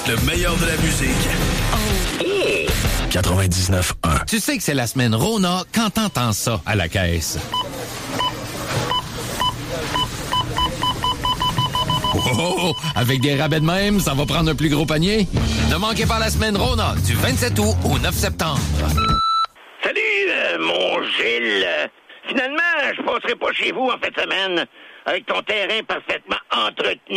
Le meilleur de la musique. Oh. 99.1. Tu sais que c'est la semaine Rona quand t'entends ça à la caisse. Oh, avec des rabais de même, ça va prendre un plus gros panier. Ne manquez pas la semaine Rona du 27 août au 9 septembre. Salut, mon Gilles. Finalement, je passerai pas chez vous en fin de semaine avec ton terrain parfaitement entretenu